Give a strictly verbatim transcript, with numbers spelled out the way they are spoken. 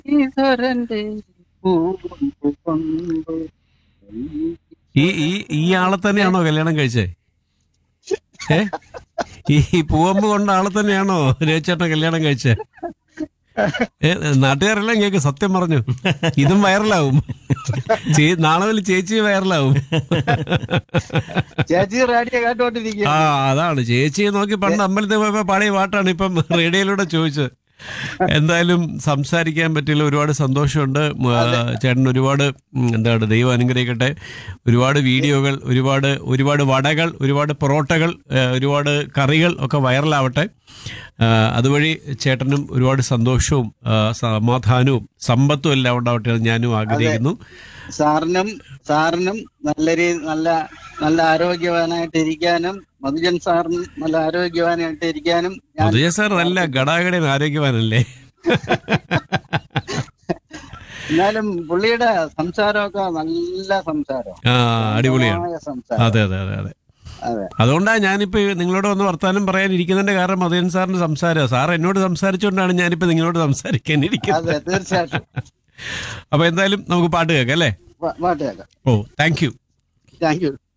ഈശ്വരന്റെ പൂമ്പു കൊണ്ട് ഈ ഈ ഈ ആളെ തന്നെയാണോ കല്യാണം കഴിച്ചേ? ഏ ഈ ഈ പൂവമ്പ് കൊണ്ട ആളെ തന്നെയാണോ രവിചേട്ടൻ കല്യാണം കഴിച്ചേ? ഏ നാട്ടുകാരെല്ലാം കേക്ക്, സത്യം പറഞ്ഞു. ഇതും വൈറലാവും. ചേ- നാളെ മുതൽ ചേച്ചി വൈറലാവും. ചേച്ചി റേഡിയോ ആ കേട്ടോണ്ടിരിക്കുകയാണ്. അതാണ്, ചേച്ചിയെ നോക്കി പണ്ട് അമ്പലത്തിൽ പോയപ്പോ പഴയ പാട്ടാണ് ഇപ്പം റേഡിയോയിലൂടെ ചോദിച്ചത്. എന്തായാലും സംസാരിക്കാൻ പറ്റില്ല, ഒരുപാട് സന്തോഷമുണ്ട്. ഉം, ആ, അതെ ചേട്ടൻ ഒരുപാട് ഉം, എന്താണ്, ദൈവം അനുഗ്രഹിക്കട്ടെ. ഒരുപാട് വീഡിയോകൾ, ഒരുപാട് ഒരുപാട് വടകൾ, ഒരുപാട് പൊറോട്ടകൾ, ആ, ഒരുപാട് കറികൾ ഒക്കെ വൈറലാവട്ടെ. ആ, അതുവഴി ചേട്ടനും ഒരുപാട് സന്തോഷവും ആ, സമാധാനവും സമ്പത്തും എല്ലാം ഉണ്ടാവട്ടെ എന്ന് ഞാനും അതെ. ആഗ്രഹിക്കുന്നു. സാറിനും സാറിനും നല്ല രീ നല്ല നല്ല ആരോഗ്യവാനായിട്ട് ഇരിക്കാനും മധുജൻ സാറിനും നല്ല ആരോഗ്യവാനായിട്ട് ഇരിക്കാനും ഞാൻ മധുജ സാർ നല്ല പ്രാർത്ഥിക്കുന്നു. ഗടാഗട ആരോഗ്യവാനല്ലേ? എന്നാലും പുള്ളിയുടെ സംസാരമൊക്കെ നല്ല സംസാരം, ആ അടിപൊളിയാണ്. ശാന്തമായ സംസാരം. അതെ അതെ അതെ അതെ. അതെ അതുകൊണ്ടാണ് ഞാനിപ്പോ ഈ നിങ്ങളോട് ഒന്ന് വർത്താനം പറയാനിരിക്കുന്നതിന്റെ കാരണം മധുരൻ സാറിന്റെ സംസാരം. സാർ എന്നോട് സംസാരിച്ചുകൊണ്ടാണ് ഞാനിപ്പോ നിങ്ങളോട് സംസാരിക്കാൻ ഇരിക്കുന്നത്. അതെ തീർച്ചയായിട്ടും. അപ്പൊ എന്തായാലും നമുക്ക് പാട്ട് കേൾക്കാം അല്ലേ? പാ- പാട്ട് കേൾക്കാം. ഓ താങ്ക് യു. Thank you.